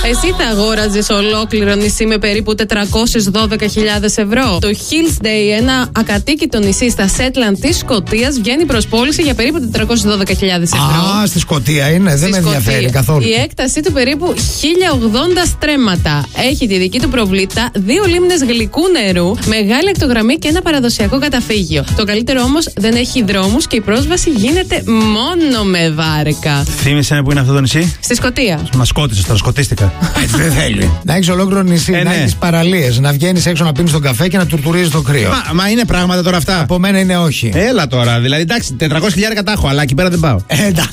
Εσύ θα αγόραζες ολόκληρο νησί με περίπου 412.000 ευρώ? Το Hills Day, ένα ακατοίκητο νησί στα Σέτλαντ της Σκωτίας, βγαίνει προς πώληση για περίπου 412.000 ευρώ. Α, στη Σκωτία είναι, δεν με ενδιαφέρει καθόλου. Η έκτασή του περίπου 1080 στρέμματα. Έχει τη δική του προβλήτα, 2 λίμνες γλυκού νερού, μεγάλη ακτογραμμή και ένα παραδοσιακό καταφύγιο. Το καλύτερο όμως, δεν έχει δρόμους και η πρόσβαση γίνεται μόνο με βάρκα. Θύμισε με που είναι αυτό το νησί. Στη Σκωτία. Μα σκότησε τώρα, σκοτίστηκα. Έτσι δεν θέλει. Να έχει ολόκληρο νησί, να έχει παραλίες, να βγαίνει έξω να πίνει τον καφέ και να τουρτουρίζει το κρύο. Μα είναι πράγματα τώρα αυτά. Από μένα είναι όχι. Έλα τώρα, δηλαδή εντάξει, 400.000 τα έχω, αλλά εκεί πέρα δεν πάω.